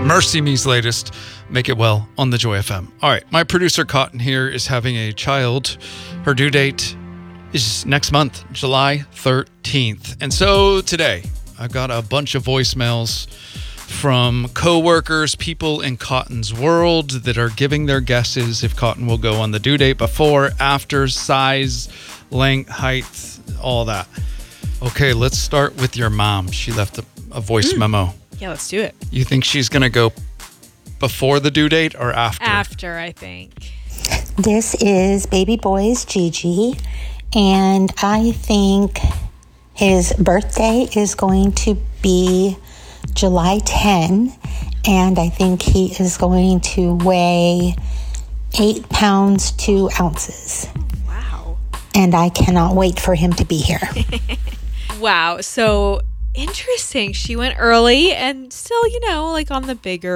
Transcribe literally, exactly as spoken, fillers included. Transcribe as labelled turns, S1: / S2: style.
S1: Mercy Me's latest, Make It Well on the Joy F M. All right, my producer Cotton here is having a child. Her due date is next month, July thirteenth. And so today, I've got a bunch of voicemails from coworkers, people in Cotton's world that are giving their guesses if Cotton will go on the due date before, after, size, length, height, all that. Okay, let's start with your mom. She left a, a voice mm. memo.
S2: Yeah, let's do it.
S1: You think she's going to go before the due date or after?
S2: After, I think.
S3: This is baby boy's Gigi, and I think his birthday is going to be July tenth, and I think he is going to weigh eight pounds, two ounces.
S2: Wow.
S3: And I cannot wait for him to be here.
S2: Wow. So interesting. She went early and still, you know, like on the bigger